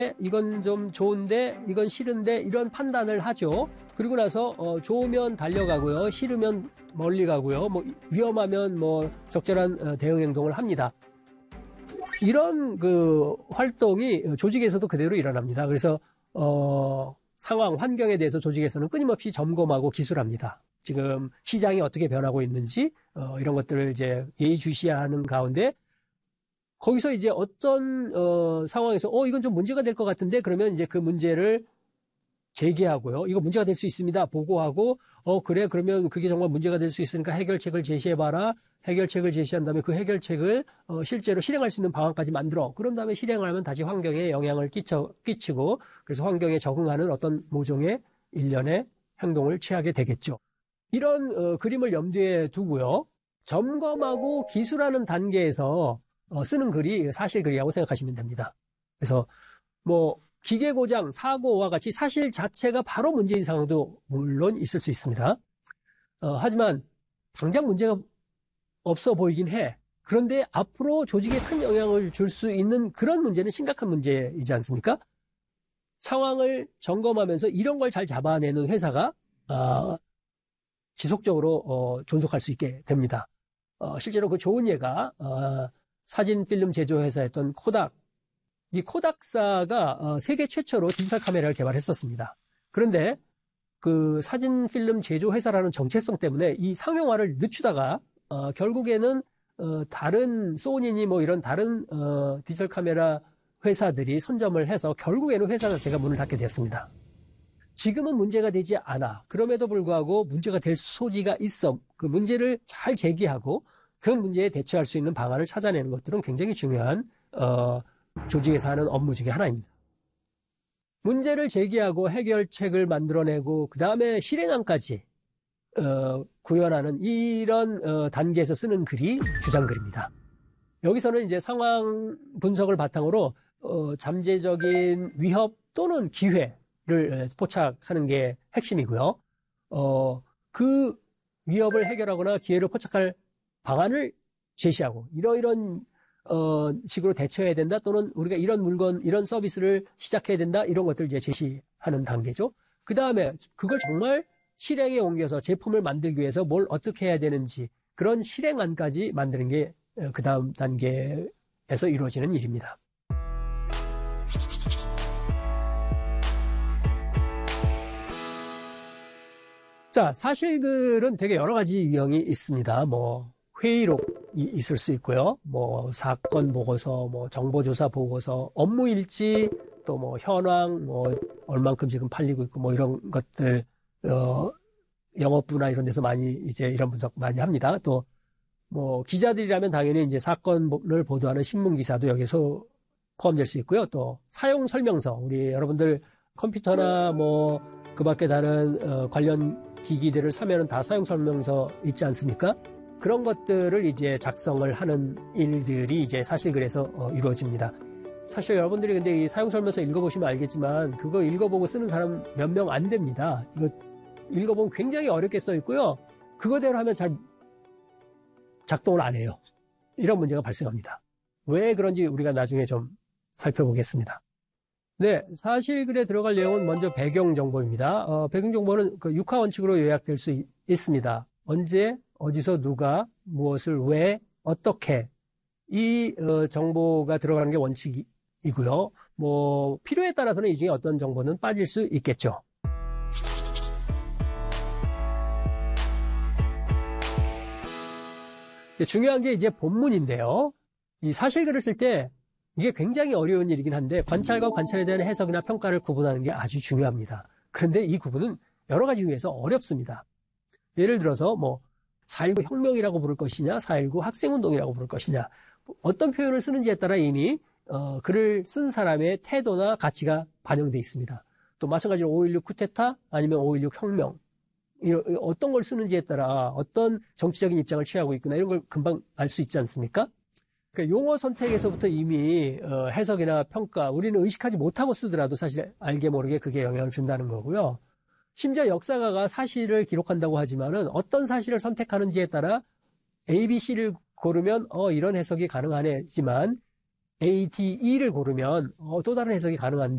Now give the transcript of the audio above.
이건 좀 좋은데 이건 싫은데 이런 판단을 하죠. 그리고 나서 좋으면 달려가고요. 싫으면 멀리 가고요. 뭐 위험하면 뭐 적절한 대응 행동을 합니다. 이런 그 활동이 조직에서도 그대로 일어납니다. 그래서 상황, 환경에 대해서 조직에서는 끊임없이 점검하고 기술합니다. 지금 시장이 어떻게 변하고 있는지 이런 것들을 이제 예의주시하는 가운데 거기서 이제 어떤 상황에서 이건 좀 문제가 될 것 같은데 그러면 이제 그 문제를 제기하고요. 이거 문제가 될 수 있습니다. 보고하고 그래 그러면 그게 정말 문제가 될 수 있으니까 해결책을 제시해봐라. 해결책을 제시한 다음에 그 해결책을 실제로 실행할 수 있는 방안까지 만들어. 그런 다음에 실행을 하면 다시 환경에 영향을 끼치고 그래서 환경에 적응하는 어떤 모종의 일련의 행동을 취하게 되겠죠. 이런 그림을 염두에 두고요. 점검하고 기술하는 단계에서 쓰는 글이 사실글이라고 생각하시면 됩니다. 그래서 뭐 기계 고장, 사고와 같이 사실 자체가 바로 문제인 상황도 물론 있을 수 있습니다. 하지만 당장 문제가 없어 보이긴 해. 그런데 앞으로 조직에 큰 영향을 줄 수 있는 그런 문제는 심각한 문제이지 않습니까? 상황을 점검하면서 이런 걸 잘 잡아내는 회사가 지속적으로 존속할 수 있게 됩니다. 실제로 그 좋은 예가 사진 필름 제조회사였던 코닥. 이 코닥사가 세계 최초로 디지털 카메라를 개발했었습니다. 그런데 그 사진 필름 제조회사라는 정체성 때문에 이 상용화를 늦추다가 결국에는 다른 소니니 뭐 이런 다른 디지털 카메라 회사들이 선점을 해서 결국에는 회사 자체가 문을 닫게 됐습니다. 지금은 문제가 되지 않아. 그럼에도 불구하고 문제가 될 소지가 있어. 그 문제를 잘 제기하고 그 문제에 대처할 수 있는 방안을 찾아내는 것들은 굉장히 중요한 조직에서 하는 업무 중에 하나입니다. 문제를 제기하고 해결책을 만들어내고 그 다음에 실행안까지 구현하는 이런 단계에서 쓰는 글이 주장글입니다. 여기서는 이제 상황 분석을 바탕으로 잠재적인 위협 또는 기회를 포착하는 게 핵심이고요. 그 위협을 해결하거나 기회를 포착할 방안을 제시하고 이런 식으로 대처해야 된다 또는 우리가 이런 물건, 이런 서비스를 시작해야 된다 이런 것들을 이제 제시하는 단계죠. 그 다음에 그걸 정말 실행에 옮겨서 제품을 만들기 위해서 뭘 어떻게 해야 되는지 그런 실행안까지 만드는 게 그 다음 단계에서 이루어지는 일입니다. 자, 사실글은 되게 여러 가지 유형이 있습니다. 뭐 회의록이 있을 수 있고요. 뭐 사건 보고서, 뭐 정보조사 보고서, 업무일지, 또 뭐 현황, 뭐 얼만큼 지금 팔리고 있고 뭐 이런 것들 영업부나 이런 데서 많이 이제 이런 분석 많이 합니다. 또 뭐 기자들이라면 당연히 이제 사건을 보도하는 신문 기사도 여기서 포함될 수 있고요. 또 사용 설명서, 우리 여러분들 컴퓨터나 뭐 그밖에 다른 관련 기기들을 사면은 다 사용 설명서 있지 않습니까? 그런 것들을 이제 작성을 하는 일들이 이제 사실글에서 이루어집니다. 사실 여러분들이 근데 이 사용 설명서 읽어보시면 알겠지만 그거 읽어보고 쓰는 사람 몇 명 안 됩니다. 이거 읽어보면 굉장히 어렵게 써 있고요. 그거대로 하면 잘 작동을 안 해요. 이런 문제가 발생합니다. 왜 그런지 우리가 나중에 좀 살펴보겠습니다. 네, 사실글에 들어갈 내용은 먼저 배경 정보입니다. 배경 정보는 그 6화 원칙으로 요약될 수 있습니다. 언제, 어디서, 누가, 무엇을, 왜, 어떻게 이 정보가 들어가는 게 원칙이고요. 뭐 필요에 따라서는 이 중에 어떤 정보는 빠질 수 있겠죠. 중요한 게 이제 본문인데요. 이 사실글을 쓸 때 이게 굉장히 어려운 일이긴 한데 관찰과 관찰에 대한 해석이나 평가를 구분하는 게 아주 중요합니다. 그런데 이 구분은 여러 가지 이유에서 어렵습니다. 예를 들어서 뭐 4.19 혁명이라고 부를 것이냐 4.19 학생운동이라고 부를 것이냐 어떤 표현을 쓰는지에 따라 이미 글을 쓴 사람의 태도나 가치가 반영되어 있습니다. 또 마찬가지로 5.16 쿠데타 아니면 5.16 혁명 어떤 걸 쓰는지에 따라 어떤 정치적인 입장을 취하고 있구나 이런 걸 금방 알 수 있지 않습니까? 그러니까 용어 선택에서부터 이미 해석이나 평가 우리는 의식하지 못하고 쓰더라도 사실 알게 모르게 그게 영향을 준다는 거고요. 심지어 역사가가 사실을 기록한다고 하지만은 어떤 사실을 선택하는지에 따라 A, B, C를 고르면 이런 해석이 가능하네지만 A, D, E를 고르면 또 다른 해석이 가능한데